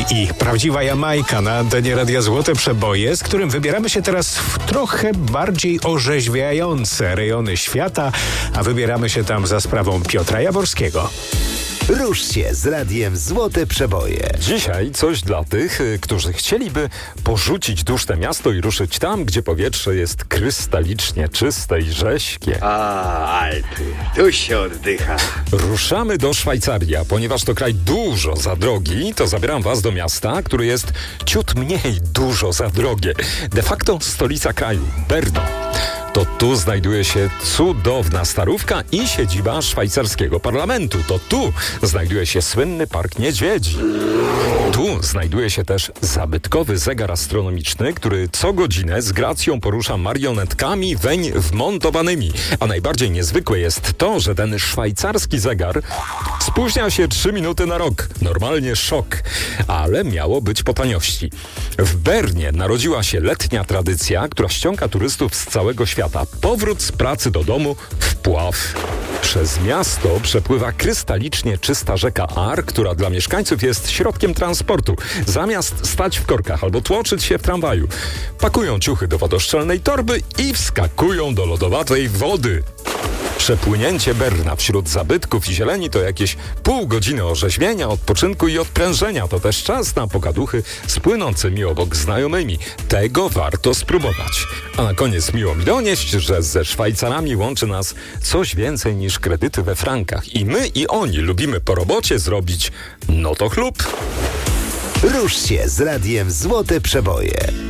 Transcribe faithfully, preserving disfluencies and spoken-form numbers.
i prawdziwa Jamajka na antenie Radia Złote Przeboje, z którym wybieramy się teraz w trochę bardziej orzeźwiające rejony świata, a wybieramy się tam za sprawą Piotra Jaworskiego. Rusz się z Radiem Złote Przeboje. Dzisiaj coś dla tych, którzy chcieliby porzucić duszne miasto i ruszyć tam, gdzie powietrze jest krystalicznie czyste i rześkie. A, Alpy, tu się oddycha. Ruszamy do Szwajcarii, a ponieważ to kraj dużo za drogi, to zabieram was do miasta, które jest ciut mniej dużo za drogie. De facto stolica kraju, Berno. To tu znajduje się cudowna starówka i siedziba szwajcarskiego parlamentu. To tu znajduje się słynny Park Niedźwiedzi. Tu znajduje się też zabytkowy zegar astronomiczny, który co godzinę z gracją porusza marionetkami weń wmontowanymi. A najbardziej niezwykłe jest to, że ten szwajcarski zegar spóźnia się trzy minuty na rok. Normalnie szok, ale miało być po taniości. W Bernie narodziła się letnia tradycja, która ściąga turystów z całego świata. Powrót z pracy do domu w Pław. Przez miasto przepływa krystalicznie czysta rzeka Ar, która dla mieszkańców jest środkiem transportu. Zamiast stać w korkach albo tłoczyć się w tramwaju, pakują ciuchy do wodoszczelnej torby i wskakują do lodowatej wody. Przepłynięcie Berna wśród zabytków i zieleni to jakieś pół godziny orzeźwienia, odpoczynku i odprężenia. To też czas na pogaduchy z płynącymi obok znajomymi. Tego warto spróbować. A na koniec miło mi donieść, że ze Szwajcarami łączy nas coś więcej niż kredyty we frankach. I my i oni lubimy po robocie zrobić no to chlub. Rusz się z Radiem Złote Przeboje.